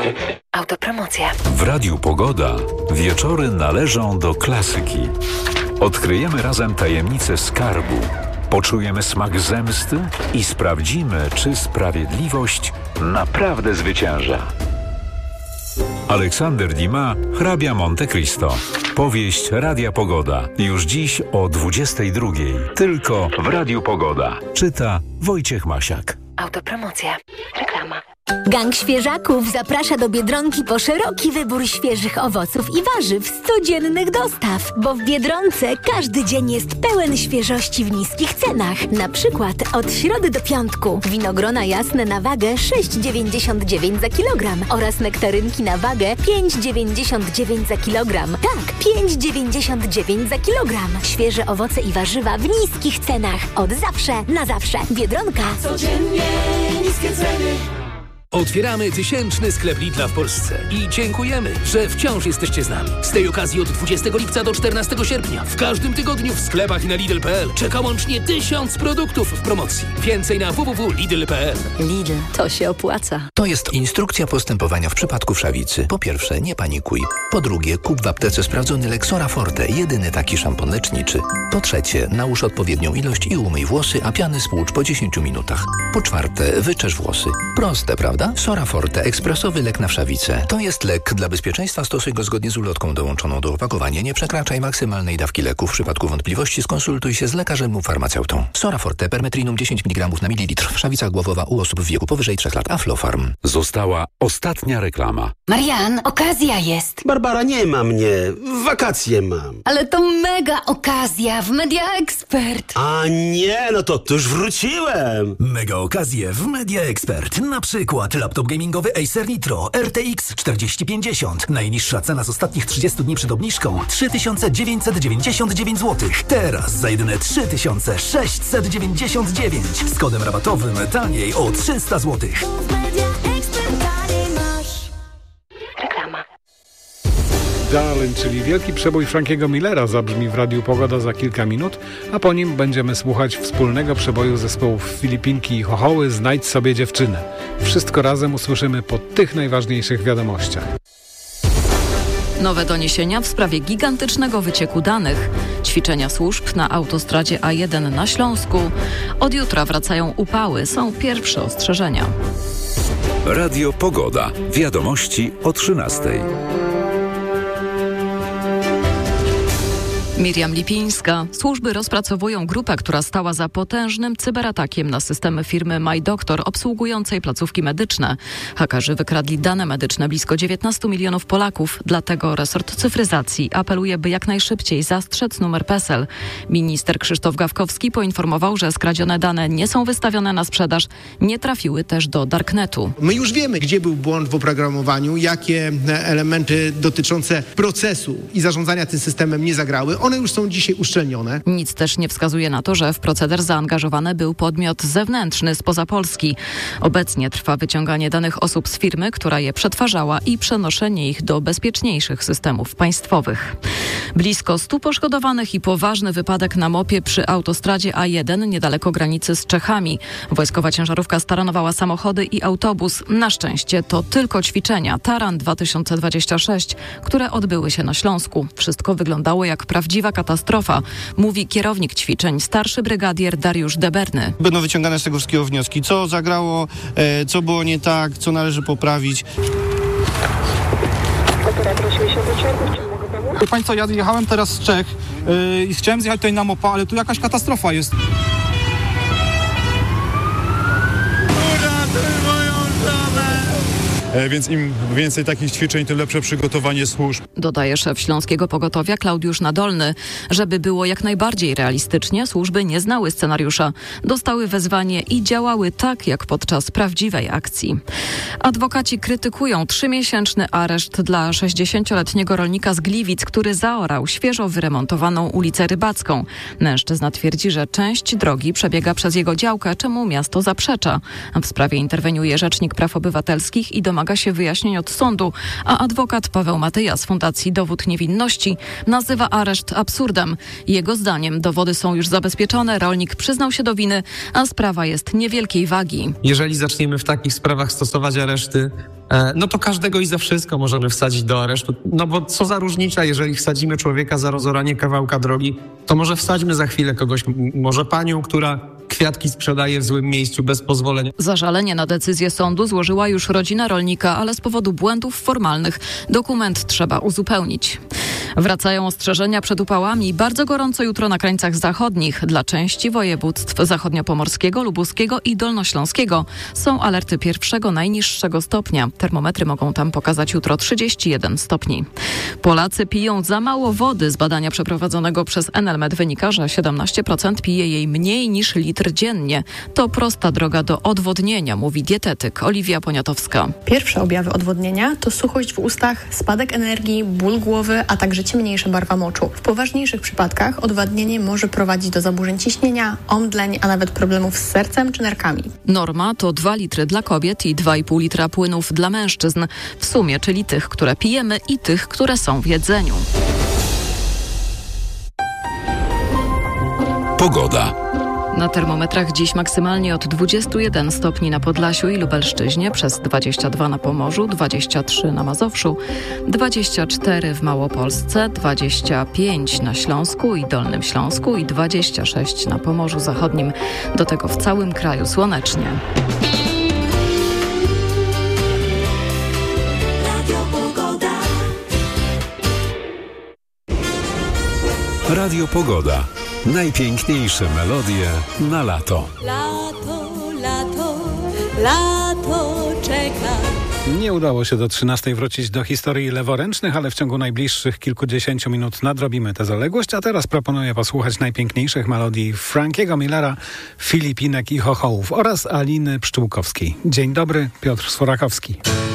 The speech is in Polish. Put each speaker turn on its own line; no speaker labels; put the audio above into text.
Autopromocja.
W Radiu Pogoda wieczory należą do klasyki. Odkryjemy razem tajemnicę skarbu. Poczujemy smak zemsty i sprawdzimy, czy sprawiedliwość naprawdę zwycięża. Aleksander Dumas, hrabia Monte Cristo. Powieść Radia Pogoda. Już dziś o 22:00. Tylko w Radiu Pogoda. Czyta Wojciech Masiak.
Autopromocja. Reklama.
Gang Świeżaków zaprasza do Biedronki po szeroki wybór świeżych owoców i warzyw z codziennych dostaw, bo w Biedronce każdy dzień jest pełen świeżości w niskich cenach. Na przykład od środy do piątku winogrona jasne na wagę 6,99 za kilogram oraz nektarynki na wagę 5,99 za kilogram. Tak, 5,99 za kilogram. Świeże owoce i warzywa w niskich cenach. Od zawsze na zawsze. Biedronka.
Codziennie niskie ceny.
Otwieramy 1000. sklep Lidla w Polsce i dziękujemy, że wciąż jesteście z nami. Z tej okazji od 20 lipca do 14 sierpnia w każdym tygodniu w sklepach i na Lidl.pl czeka łącznie 1000 produktów w promocji. Więcej na www.lidl.pl.
Lidl, to się opłaca.
To jest instrukcja postępowania w przypadku wszawicy. Po pierwsze, nie panikuj. Po drugie, kup w aptece sprawdzony lek Sora Forte, jedyny taki szampon leczniczy. Po trzecie, nałóż odpowiednią ilość i umyj włosy, a piany spłucz po 10 minutach. Po czwarte, wyczesz włosy. Proste, prawda? Sora Forte, ekspresowy lek na wszawicę. To jest lek. Dla bezpieczeństwa stosuj go zgodnie z ulotką dołączoną do opakowania. Nie przekraczaj maksymalnej dawki leku. W przypadku wątpliwości skonsultuj się z lekarzem lub farmaceutą. Sora Forte, permetrinum 10 mg na mililitr. Wszawica głowowa u osób w wieku powyżej 3 lat. Aflofarm.
Została ostatnia reklama.
Marian, okazja jest.
Barbara, nie ma mnie. Wakacje mam.
Ale to mega okazja w Media Expert.
A nie, no to już wróciłem.
Mega okazje w Media Expert. Na przykład laptop gamingowy Acer Nitro RTX 4050. Najniższa cena z ostatnich 30 dni przed obniżką 3999 zł. Teraz za jedyne 3699 z kodem rabatowym taniej o 300 zł.
Reklama.
Darling, czyli wielki przebój Frankiego Millera, zabrzmi w Radiu Pogoda za kilka minut, a po nim będziemy słuchać wspólnego przeboju zespołów Filipinki i Chochoły Znajdź sobie dziewczynę. Wszystko razem usłyszymy po tych najważniejszych wiadomościach.
Nowe doniesienia w sprawie gigantycznego wycieku danych. Ćwiczenia służb na autostradzie A1 na Śląsku. Od jutra wracają upały. Są pierwsze ostrzeżenia.
Radio Pogoda. Wiadomości o 13:00.
Miriam Lipińska. Służby rozpracowują grupę, która stała za potężnym cyberatakiem na systemy firmy MyDoktor obsługującej placówki medyczne. Hakerzy wykradli dane medyczne blisko 19 milionów Polaków. Dlatego resort cyfryzacji apeluje, by jak najszybciej zastrzec numer PESEL. Minister Krzysztof Gawkowski poinformował, że skradzione dane nie są wystawione na sprzedaż, nie trafiły też do Darknetu.
My już wiemy, gdzie był błąd w oprogramowaniu, jakie elementy dotyczące procesu i zarządzania tym systemem nie zagrały. One już są dzisiaj uszczelnione.
Nic też nie wskazuje na to, że w proceder zaangażowany był podmiot zewnętrzny spoza Polski. Obecnie trwa wyciąganie danych osób z firmy, która je przetwarzała i przenoszenie ich do bezpieczniejszych systemów państwowych. Blisko 100 poszkodowanych i poważny wypadek na mopie przy autostradzie A1 niedaleko granicy z Czechami. Wojskowa ciężarówka staranowała samochody i autobus. Na szczęście to tylko ćwiczenia Taran 2026, które odbyły się na Śląsku. Wszystko wyglądało jak prawdziwa katastrofa, mówi kierownik ćwiczeń, starszy brygadier Dariusz Deberny.
Będą wyciągane z tego wszystkiego wnioski, co zagrało, co było nie tak, co należy poprawić.
Proszę Państwa, ja jechałem teraz z Czech i chciałem zjechać tutaj na mopa, ale tu jakaś katastrofa jest.
Więc im więcej takich ćwiczeń, tym lepsze przygotowanie służb.
Dodaje szef Śląskiego Pogotowia Klaudiusz Nadolny. Żeby było jak najbardziej realistycznie, służby nie znały scenariusza. Dostały wezwanie i działały tak, jak podczas prawdziwej akcji. Adwokaci krytykują 3-miesięczny areszt dla 60-letniego rolnika z Gliwic, który zaorał świeżo wyremontowaną ulicę Rybacką. Mężczyzna twierdzi, że część drogi przebiega przez jego działkę, czemu miasto zaprzecza. W sprawie interweniuje Rzecznik Praw Obywatelskich i domaga się wyjaśnień od sądu, a adwokat Paweł Matyja z Fundacji Dowód Niewinności nazywa areszt absurdem. Jego zdaniem dowody są już zabezpieczone, rolnik przyznał się do winy, a sprawa jest niewielkiej wagi.
Jeżeli zaczniemy w takich sprawach stosować areszty, no to każdego i za wszystko możemy wsadzić do aresztu. No bo co za różnica, jeżeli wsadzimy człowieka za rozoranie kawałka drogi, to może wsadźmy za chwilę kogoś, może panią, która kwiatki sprzedaje w złym miejscu bez pozwolenia.
Zażalenie na decyzję sądu złożyła już rodzina rolnika, ale z powodu błędów formalnych dokument trzeba uzupełnić. Wracają ostrzeżenia przed upałami. Bardzo gorąco jutro na krańcach zachodnich. Dla części województw zachodniopomorskiego, lubuskiego i dolnośląskiego są alerty pierwszego najniższego stopnia. Termometry mogą tam pokazać jutro 31 stopni. Polacy piją za mało wody. Z badania przeprowadzonego przez Enelmed wynika, że 17% pije jej mniej niż litr dziennie. To prosta droga do odwodnienia, mówi dietetyk Oliwia Poniatowska.
Pierwsze objawy odwodnienia to suchość w ustach, spadek energii, ból głowy, a także ciemniejsza barwa moczu. W poważniejszych przypadkach odwodnienie może prowadzić do zaburzeń ciśnienia, omdleń, a nawet problemów z sercem czy nerkami.
Norma to 2 litry dla kobiet i 2,5 litra płynów dla mężczyzn. W sumie, czyli tych, które pijemy i tych, które są w jedzeniu.
Pogoda.
Na termometrach dziś maksymalnie od 21 stopni na Podlasiu i Lubelszczyźnie, przez 22 na Pomorzu, 23 na Mazowszu, 24 w Małopolsce, 25 na Śląsku i Dolnym Śląsku i 26 na Pomorzu Zachodnim. Do tego w całym kraju słonecznie.
Radio Pogoda. Najpiękniejsze melodie na lato.
Lato, lato, lato czeka.
Nie udało się do 13 wrócić do historii leworęcznych, ale w ciągu najbliższych kilkudziesięciu minut nadrobimy tę zaległość, a teraz proponuję posłuchać najpiękniejszych melodii Frankiego Millera, Filipinek i Chochołów oraz Aliny Pszczółkowskiej. Dzień dobry, Piotr Sforakowski.